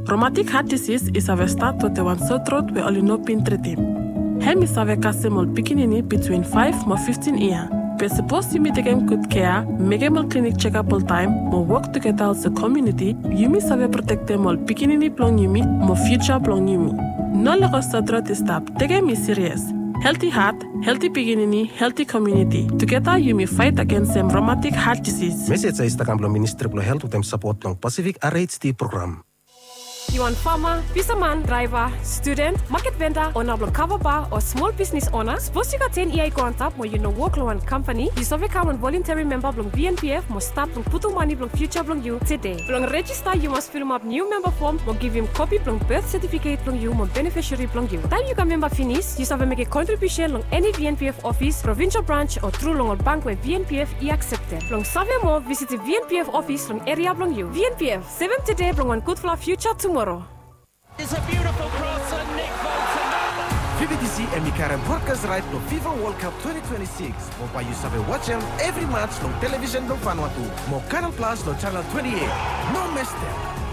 Rheumatic heart disease is a stato te wan sotrot we olinopin tretim. Hem is ave kasemol pikinini between 5 to 15 years. We're supposed to take good care, make them clinic check-up all time, mo work together as a community, yumi save protect them all pikinini plong yumi, mo future plong yumi. No lego sotrot to stop, take me serious. Healthy heart, healthy pikinini, healthy community. Together you may fight against rheumatic heart disease. Message is the Ministry of Health to support long Pacific RHD program. You want farmer, fisherman, driver, student, market vendor, owner of cover bar or small business owner? Suppose you got 10 EI go on top where you know work loan company. You survey come on voluntary member blong BNPF must start blong putu money blong future blong you today. Blong register you must fill up new member form or give him copy blong birth certificate blong you more beneficiary blong you. Time you can member finish, you survey make a contribution long any BNPF office, provincial branch or through long bank where BNPF is accepted. Blong survey more visit the BNPF office long area blong you. BNPF 7 today blong one good for future tomorrow. It's a beautiful cross and Nick Bolton. VBTC and Mikaran broadcast right to FIFA World Cup 2026. Mopa you sabe watch them every match on television no Vanuatu. Mo Canal Plus no channel 28. No miss them.